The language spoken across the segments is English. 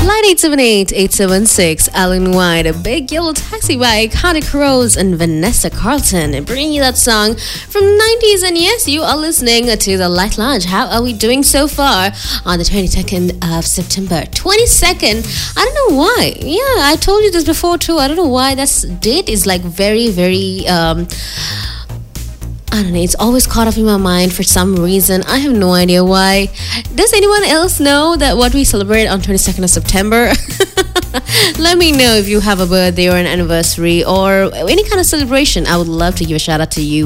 Line 878-876, Alan White, A Big Yellow Taxi by Connie Rose and Vanessa Carlton, bringing you that song from 90s. And yes, you are listening to the Light Lounge. How are we doing so far on the 22nd of September? 22nd. I don't know why. Yeah, I told you this before too. I don't know why that date is like very, very I don't know, it's always caught up in my mind for some reason. I have no idea why. Does anyone else know that what we celebrate on 22nd of September? Let me know if you have a birthday or an anniversary or any kind of celebration. I would love to give a shout out to you.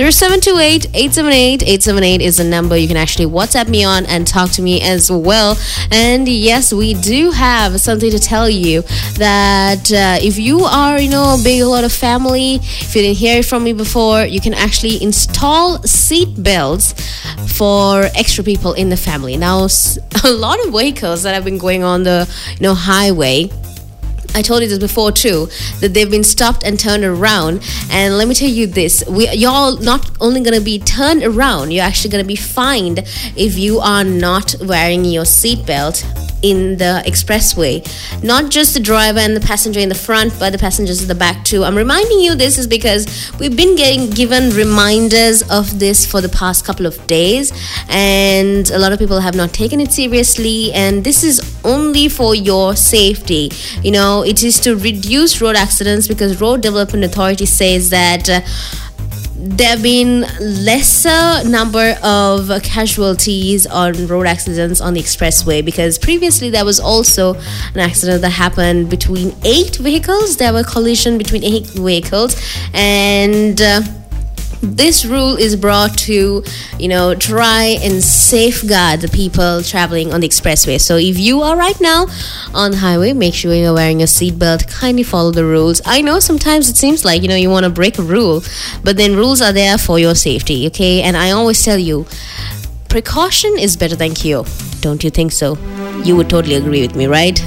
0728-878-878 is the number you can actually WhatsApp me on and talk to me as well. And yes, we do have something to tell you that if you are, a big lot of family, if you didn't hear it from me before, you can actually install seat belts for extra people in the family. Now, a lot of vehicles that have been going on the highway, I told you this before too, that they've been stopped and turned around. And let me tell you this, you're not only going to be turned around, you're actually going to be fined if you are not wearing your seatbelt in the expressway. Not just the driver and the passenger in the front, but the passengers in the back too. I'm reminding you this is because we've been given reminders of this for the past couple of days, and a lot of people have not taken it seriously, and this is only for your safety. It is to reduce road accidents, because Road Development Authority says that there have been lesser number of casualties on road accidents on the expressway, because previously there was also an accident that happened between 8 vehicles. There were collision between 8 vehicles, and this rule is brought to, try and safeguard the people traveling on the expressway. So if you are right now on the highway, make sure you're wearing a seatbelt. Kindly follow the rules. I know sometimes it seems like, you want to break a rule, but then rules are there for your safety, okay? And I always tell you, precaution is better than cure. Don't you think so? You would totally agree with me, right?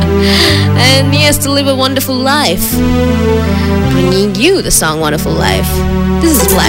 And yes, to live a wonderful life. Bringing you the song Wonderful Life. This is Black